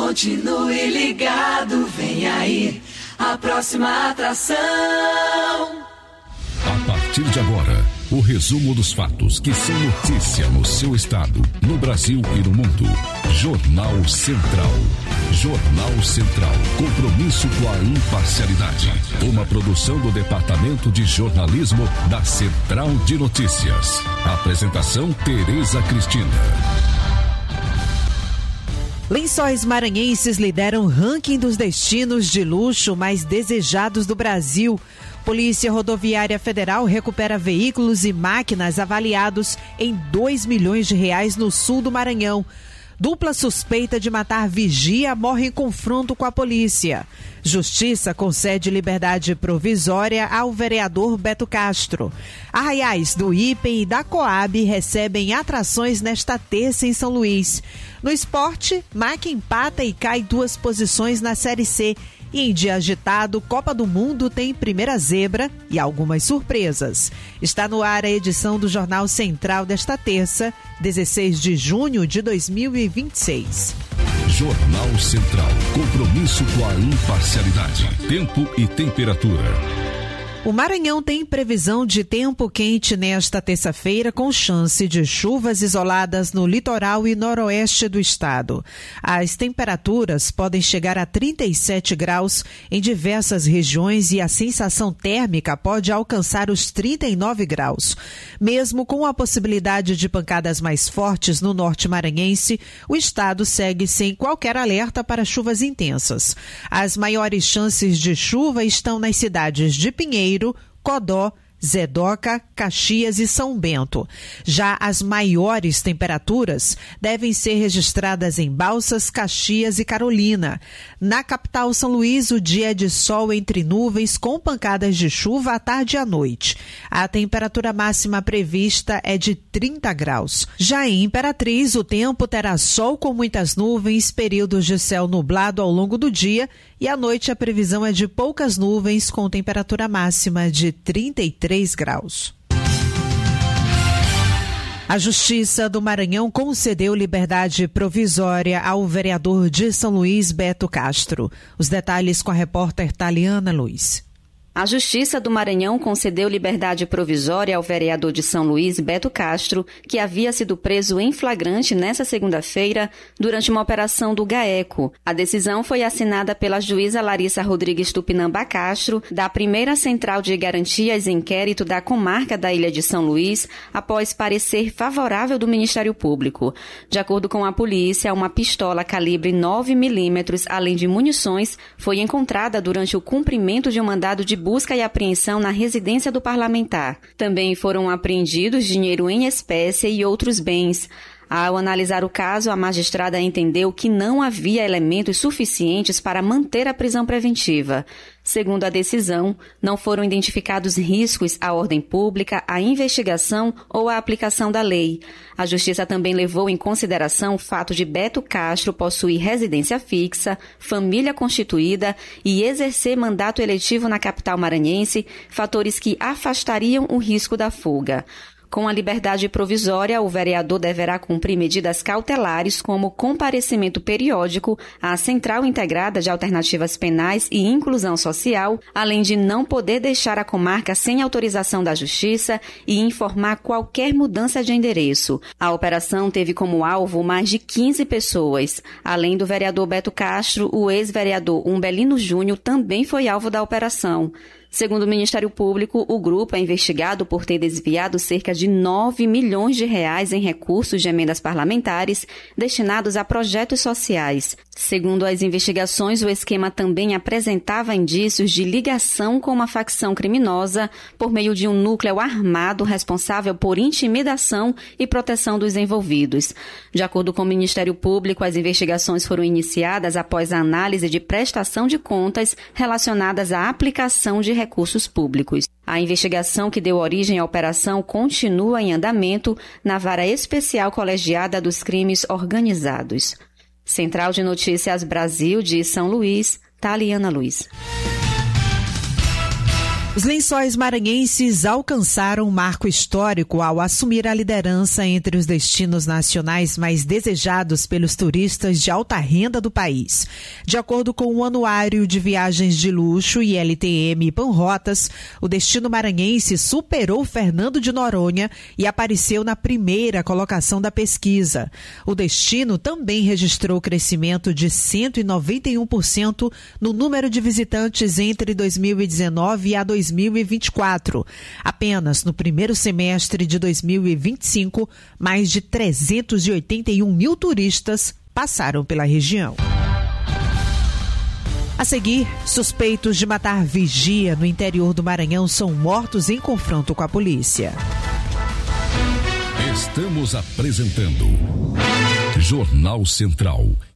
Continue ligado, vem aí a próxima atração. A partir de agora, o resumo dos fatos que são notícia no seu estado, no Brasil e no mundo. Jornal Central. Jornal Central. Compromisso com a imparcialidade. Uma produção do Departamento de Jornalismo da Central de Notícias. Apresentação Tereza Cristina. Lençóis Maranhenses lideram o ranking dos destinos de luxo mais desejados do Brasil. Polícia Rodoviária Federal recupera veículos e máquinas avaliados em R$2 milhões no sul do Maranhão. Dupla suspeita de matar vigia morre em confronto com a polícia. Justiça concede liberdade provisória ao vereador Beto Castro. Arraiais do IPEM e da Coab recebem atrações nesta terça em São Luís. No esporte, MAC empata e cai 2 posições na Série C. E em dia agitado, Copa do Mundo tem primeira zebra e algumas surpresas. Está no ar a edição do Jornal Central desta terça, 16 de junho de 2026. Jornal Central. Compromisso com a imparcialidade. Tempo e temperatura. O Maranhão tem previsão de tempo quente nesta terça-feira, com chance de chuvas isoladas no litoral e noroeste do estado. As temperaturas podem chegar a 37 graus em diversas regiões e a sensação térmica pode alcançar os 39 graus. Mesmo com a possibilidade de pancadas mais fortes no norte maranhense, o estado segue sem qualquer alerta para chuvas intensas. As maiores chances de chuva estão nas cidades de Pinheiro, Codó, Zedoca, Caxias e São Bento. Já as maiores temperaturas devem ser registradas em Balsas, Caxias e Carolina. Na capital São Luís, o dia é de sol entre nuvens com pancadas de chuva à tarde e à noite. A temperatura máxima prevista é de 30 graus. Já em Imperatriz, o tempo terá sol com muitas nuvens, períodos de céu nublado ao longo do dia e à noite a previsão é de poucas nuvens com temperatura máxima de 33 graus. A Justiça do Maranhão concedeu liberdade provisória ao vereador de São Luís, Beto Castro. Os detalhes com a repórter Taliana Luiz. A Justiça do Maranhão concedeu liberdade provisória ao vereador de São Luís, Beto Castro, que havia sido preso em flagrante nesta segunda-feira durante uma operação do GAECO. A decisão foi assinada pela juíza Larissa Rodrigues Tupinambá Castro, da primeira Central de Garantias e Inquérito da Comarca da Ilha de São Luís, após parecer favorável do Ministério Público. De acordo com a polícia, uma pistola calibre 9mm, além de munições, foi encontrada durante o cumprimento de um mandado de busca e apreensão na residência do parlamentar. Também foram apreendidos dinheiro em espécie e outros bens. Ao analisar o caso, a magistrada entendeu que não havia elementos suficientes para manter a prisão preventiva. Segundo a decisão, não foram identificados riscos à ordem pública, à investigação ou à aplicação da lei. A Justiça também levou em consideração o fato de Beto Castro possuir residência fixa, família constituída e exercer mandato eletivo na capital maranhense, fatores que afastariam o risco da fuga. Com a liberdade provisória, o vereador deverá cumprir medidas cautelares como comparecimento periódico à Central Integrada de Alternativas Penais e Inclusão Social, além de não poder deixar a comarca sem autorização da Justiça e informar qualquer mudança de endereço. A operação teve como alvo mais de 15 pessoas. Além do vereador Beto Castro, o ex-vereador Umbelino Júnior também foi alvo da operação. Segundo o Ministério Público, o grupo é investigado por ter desviado cerca de R$9 milhões em recursos de emendas parlamentares destinados a projetos sociais. Segundo as investigações, o esquema também apresentava indícios de ligação com uma facção criminosa por meio de um núcleo armado responsável por intimidação e proteção dos envolvidos. De acordo com o Ministério Público, as investigações foram iniciadas após a análise de prestação de contas relacionadas à aplicação de recursos públicos. A investigação que deu origem à operação continua em andamento na Vara Especial Colegiada dos Crimes Organizados. Central de Notícias Brasil de São Luís, Taliana Luiz. Os Lençóis Maranhenses alcançaram um marco histórico ao assumir a liderança entre os destinos nacionais mais desejados pelos turistas de alta renda do país. De acordo com o Anuário de Viagens de Luxo e LTM Panrotas, o destino maranhense superou Fernando de Noronha e apareceu na primeira colocação da pesquisa. O destino também registrou crescimento de 191% no número de visitantes entre 2019 e 2024. Apenas no primeiro semestre de 2025, mais de 381 mil turistas passaram pela região. A seguir, suspeitos de matar vigia no interior do Maranhão são mortos em confronto com a polícia. Estamos apresentando Jornal Central.